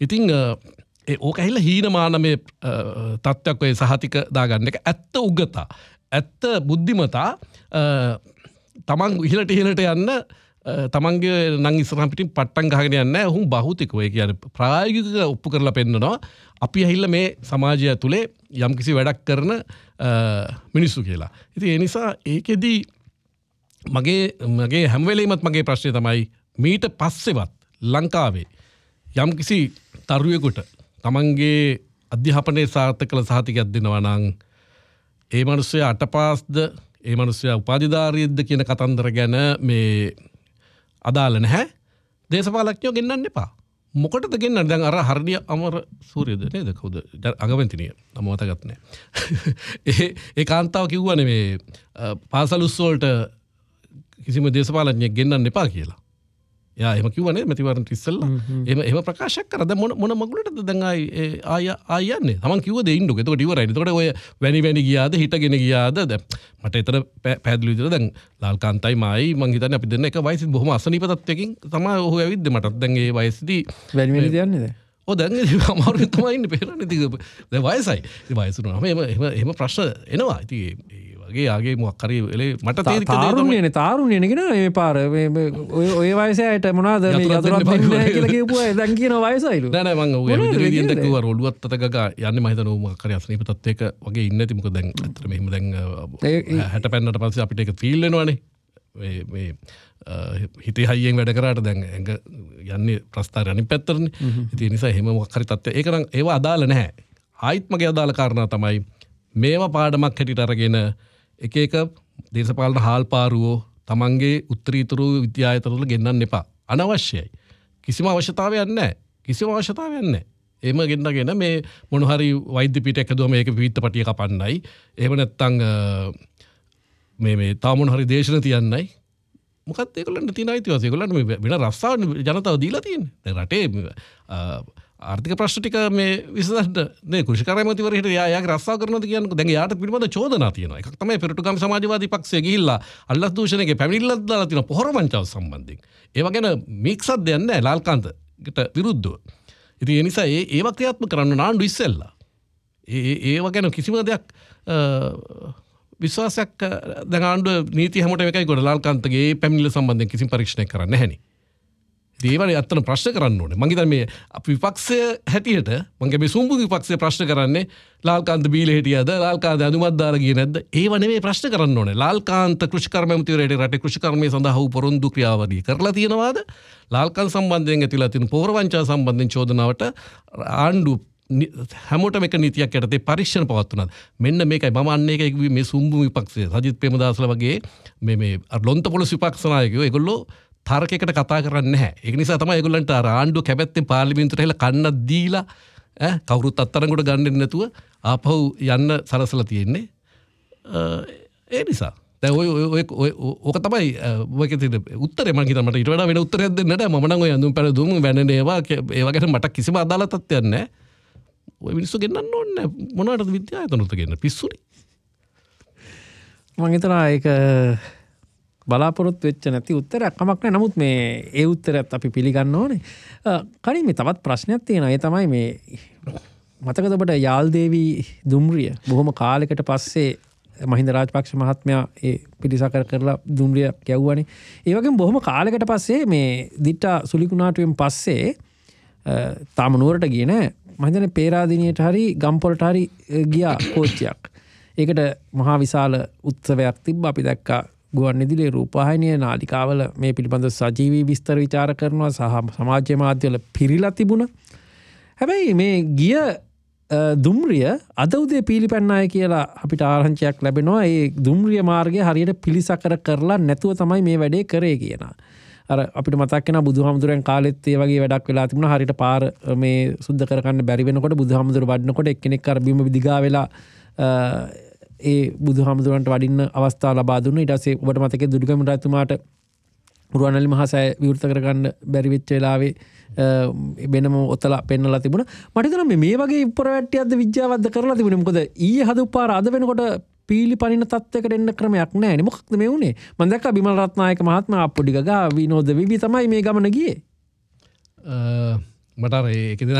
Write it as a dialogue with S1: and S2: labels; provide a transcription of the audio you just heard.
S1: ඉතින් ඕක ඇහිලා හීනමාන මේ තත්ත්වයක් ඔය සහතික දාගන්න එක ඇත්ත උගතා. ඇත්ත බුද්ධිමතා තමන් ඉහළට යන්න තමන්ගේ නම් ඉස්සරහන් පිටින් පට්ටම් ගහගෙන යන්නේ නැහැ. ඔහුන් බහුතිකව ඒ කියන්නේ ප්‍රායෝගිකව ඔප්පු කරලා පෙන්නනවා. අපි ඇහිලා මේ සමාජය ඇතුලේ යම්කිසි වැඩක් කරන මිනිස්සු කියලා. ඉතින් ඒ නිසා ඒකෙදි මගේ හැම වෙලෙමත් මගේ ප්‍රශ්නේ තමයි මීට පස්සෙවත් ලංකාවේ යම්කිසි තරුවෙකුට තමන්ගේ අධ්‍යාපනයේ සාර්ථක කළ සහතිකයක් දෙනවා නම් ඒ මිනිස්සයා අටපාස්ද ඒ මිනිස්සයා උපාධිධාරියෙක්ද කියන කතන්දර ගැන මේ අදාළ නැහැ. දේශපාලඥයෝ ගෙන්නන්න එපා. මොකටද ගෙන්නන්නේ? දැන් අර හර්ණිය අමර සූර්යද නේද? කවුද? අගමැතිනිය. නම මතකත් නැහැ. ඒ කාන්තාව කිව්වනේ මේ පාසල් උත්සවවලට කිසිම දේශපාලඥයෙක් ගෙන්නන්න එපා කියලා. යා එහෙම කිව්වනේ මැතිවරණ ඉස්සෙල්ලා. එහෙම ප්‍රකාශයක් කරා. දැන් මොන මගුලටද දැන් ආය යන්නේ? තමන් කිව්ව දේ ඉන්නකො. එතකොට ඉවරයි. එතකොට ඔය වැනි ගියාද හිටගෙන ගියාද? දැන් මට එතන පැහැදිලි විදිහට දැන් ලාල්කාන්තයි මායි මං හිතන්නේ අපි දෙන්න එක වයසෙත් බොහොම අසනීප තත්ත්වයකින් තමයි ඔහු ඇවිද්දේ මටත්. දැන් ඒ වයසේදී
S2: වැනි දයන්නේ දැන්.
S1: ඔව් දැන් අමාරුයි තමයි ඉන්නේ පේරන්නේ. ඉතින් දැන් වයසයි. ඉතින් වයස උනාම එහෙම ප්‍රශ්න එනවා. ඉතින් වගේ ආගේ මොකක් හරි එලේ මට තේරිච්ච
S2: තාරුණ්‍යනේ ගෙන මේ පාර ඔය වයසේ අයට මොනවාද මේ යතුරුත් දෙන්නේ නැහැ කියලා කියපුවා දැන් කියන වයසයිලු
S1: නෑ මම ඔය විදිහට දැක්කුවා ඔළුවත් අත ගගා යන්නේ මම හිතනවා මොකක් හරි අසනීප තත්ත්වයක වගේ ඉන්නේ නැති මොකද දැන් ඇත්තට මෙහෙම දැන් 60 පෙන්නට පස්සේ අපිට ඒක ෆීල් වෙනවනේ මේ හිතේ හයියෙන් වැඩ කරාට දැන් යන්නේ ප්‍රස්තාරය අනිත් පැත්තටනේ ඉතින් ඒ නිසා එහෙම මොකක් හරි තත්ත්වය ඒක නම් ඒව අදාළ නැහැ ආයිත් මගේ අදාළ කාරණා තමයි මේවා පාඩමක් හැටියට අරගෙන එක දේශපාලන හාල්පාරුවෝ තමන්ගේ උත්තරීතරු විද්‍යායතනවල ගෙන්නන්න එපා. අනවශ්‍යයි. කිසිම අවශ්‍යතාවයක් නැහැ. එහෙම ගෙන්නගෙන මේ මොන හරි වෛද්‍ය පීඨයක් හදුවම ඒක විවිධපටිය කපන්නයි. එහෙම නැත්නම් මේ තා මොන හරි දේශන තියන්නයි. මොකක්ද ඒගොල්ලන්ට තියෙන අයිතිවාසිකම්? ඒගොල්ලන්ට මේ වෙන රස්සාව ජනතාව දීලා තියෙන්නේ. දැන් රටේ ආර්ථික ප්‍රශ්න ටික මේ විසඳන්න නේ කෘෂිකාර්ය මන්ත්‍රීවරයාට යාගේ රස්සාව කරනවද කියන්නේ දැන් යාට පිළිබඳ චෝදනා තියෙනවා. එකක් තමයි පෙරටුගාමි සමාජවාදී පක්ෂය ගිහිල්ලා අල්ලස් දූෂණයේ පැමිණිල්ලක් දාලා තියෙන පොහොර වංචාව සම්බන්ධයෙන්. ඒව ගැන මික්සක් දෙන්නේ නැහැ ලාල්කාන්තට විරුද්ධව. ඉතින් ඒ නිසා ඒව ක්‍රියාත්මක කරන්න නාන්දු ඉස්සෙල්ලා. ඒව ගැන කිසිම දෙයක් විශ්වාසයක් දැන් ආණ්ඩුව නීති හැමෝටම එකයි ගොඩ ලාල්කාන්තගේ පැමිණිල්ල සම්බන්ධයෙන් කිසිම පරීක්ෂණයක් කරන්නේ නැහෙනි. ඒවනේ අත්තන ප්‍රශ්න කරන්න ඕනේ. මං හිතන්නේ මේ අපි විපක්ෂය හැටියට මංගේ මේ සුම්බු විපක්ෂය ප්‍රශ්න කරන්නේ ලාල්කාන්ත බීලේ හිටියද ලාල්කාන්ත අනුමත දාලා ගියේ නැද්ද? ඒව නෙමෙයි ප්‍රශ්න කරන්න ඕනේ. ලාල්කාන්ත කෘෂිකර්ම මන්ත්‍රීවරයාට රටේ කෘෂිකර්මයේ සඳහා වූ පොරොන්දු ක්‍රියාවලිය කරලා තියෙනවාද? ලාල්කාන්ත සම්බන්ධයෙන් ඇතිලා තියෙන පොහොර වංචාව සම්බන්ධයෙන් චෝදනාවට ආණ්ඩුව හැමෝටම එක නීතියක් යටතේ පරීක්ෂණ පවත්වනවා. මෙන්න මේකයි මම අන්න ඒකයි කිව්වේ මේ සුම්බු විපක්ෂය සජිත් ප්‍රේමදාසලා වගේ මේ ලොන්ත පොලිස් විපක්ෂ නායකයෝ ඒගොල්ලෝ තරකයකට කතා කරන්නේ නැහැ. ඒක නිසා තමයි ඒගොල්ලන්ට ආණ්ඩුව කැබැත්තෙන් පාර්ලිමේන්තුවට ඇවිල්ලා කන්නක් දීලා කවුරුත් අත්තරංගොඩ ගන්නෙ නැතුව ආපහු යන්න සලසලා තියෙන්නේ. ඒ නිසා දැන් ඔක තමයි ඔයකේ තියෙන උත්තරේ මම හිතනවා මට ඊට වඩා වෙන උත්තරයක් දෙන්න නැහැ. මම නම් ඔය අඳුම් පැළඳුම් වැන්නනේ ඒවා ගැන මට කිසිම අදාළ තත්ත්වයක් නැහැ. ඔය මිනිස්සු ගෙන්නන්න ඕනේ මොනවටද විද්‍යායතනවලට ගෙන්න පිස්සුනේ.
S2: මම හිතනවා ඒක බලාපොරොත්තු වෙච්ච නැති උත්තරයක් කමක් නැහැ. නමුත් මේ ඒ උත්තරයත් අපි පිළිගන්න ඕනේ. කලින් මේ තවත් ප්‍රශ්නයක් තියෙනවා. ඒ තමයි මේ මතකද ඔබට යාල්දේවි දුම්රිය බොහොම කාලයකට පස්සේ මහින්ද රාජපක්ෂ මහත්මයා ඒ පිළිසකර කරලා දුම්රිය ගැව්වනේ. ඒ වගේම බොහොම කාලයකට පස්සේ මේ දිට්ටා සුලිකුණාටුවෙන් පස්සේ තාම නුවරට ගියේ නෑ. මම හිතන්නේ පේරාදෙනියට හරි ගම්පොලට හරි ගියා කෝච්චියක්. ඒකට මහා විශාල උත්සවයක් තිබ්බා. අපි දැක්කා ගුවන්විදුලියේ රූපවාහිනිය නාලිකාවල මේ පිළිබඳව සජීවී විස්තර විචාර කරනවා සහ සමාජ මාධ්‍යවල පිරීලා තිබුණා. හැබැයි මේ ගිය දුම්රිය අද උදේ පීලිපැන්නාය කියලා අපිට ආරංචියක් ලැබෙනවා. ඒ දුම්රිය මාර්ගය හරියට පිළිසකර කරලා නැතුව තමයි මේ වැඩේ කරේ කියනවා. අර අපිට මතක් වෙනවා බුදුහාමුදුරන් කාලෙත් ඒ වගේ වැඩක් වෙලා තිබුණා. හරියට පාර මේ සුද්ධ කරගන්න බැරි වෙනකොට බුදුහාමුදුර වඩනකොට එක්කෙනෙක් අර බිම දිගා වෙලා ඒ බුදුහාමුදුරන්ට වඩින්න අවස්ථාව ලබා දුන්නා. ඊට පස්සේ ඔබට මතකයි දුඩුගැමුණු රජතුමාට රුවන්වැලි මහසෑය විවෘත කරගන්න බැරි වෙච්ච වෙලාවේ වෙනම ඔතලා පෙන්නලා තිබුණා. මට හිතෙනවා මේ වගේ උපරවැට්ටියක්ද විද්‍යාවක්ද කරලා තිබුණේ. මොකද ඊයේ හදපු පාර අද වෙනකොට පීලි පනින තත්ත්වයකට එන්න ක්‍රමයක් නැහැ නේ. මොකක්ද මේ උනේ? මම දැක්කා බිමල් රත්නායක මහත්මයා අප්පුඩි ගගා විනෝද විවි තමයි මේ ගමන ගියේ.
S1: මට අර ඒක